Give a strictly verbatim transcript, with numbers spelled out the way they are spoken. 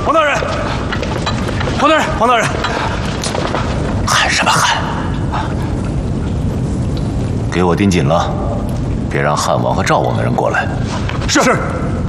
王大人，王大人，王大人， 喊什么喊？给我盯紧了，别让汉王和赵王的人过来。 是。